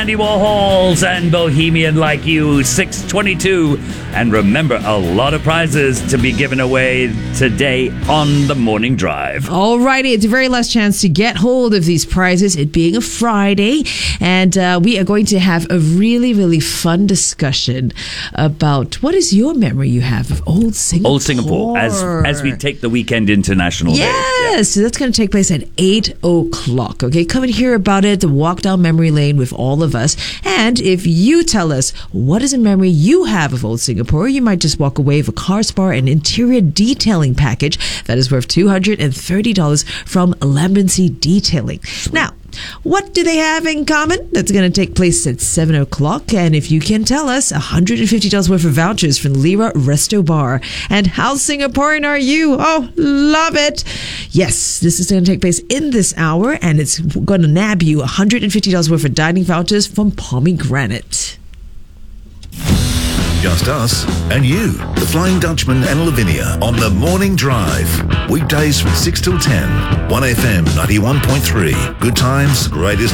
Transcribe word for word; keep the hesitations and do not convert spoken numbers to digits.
Andy Warhols and Bohemian Like You, six twenty-two. And remember, a lot of prizes to be given away today on the Morning Drive. Alrighty, it's the very last chance to get hold of these prizes, it being a Friday. And uh, we are going to have a really, really fun discussion about what is your memory you have of Old Singapore. Old Singapore, as as we take the weekend international yes, day. Yes, so that's going to take place at eight o'clock. Okay, come and hear about it, walk down memory lane with all of us. And if you tell us what is a memory you have of Old Singapore, you might just walk away with a car spa and interior detailing package that is worth two hundred thirty dollars from Lambency Detailing. Now, what do they have in common? That's going to take place at seven o'clock. And if you can tell us, one hundred fifty dollars worth of vouchers from Lira Resto Bar. And how Singaporean are you? Oh, love it. Yes, this is going to take place in this hour. And it's going to nab you one hundred fifty dollars worth of dining vouchers from Pomegranate. Just us and you, the Flying Dutchman and Lavinia on the Morning Drive. Weekdays from six till ten. one F M ninety-one point three. Good times, greatest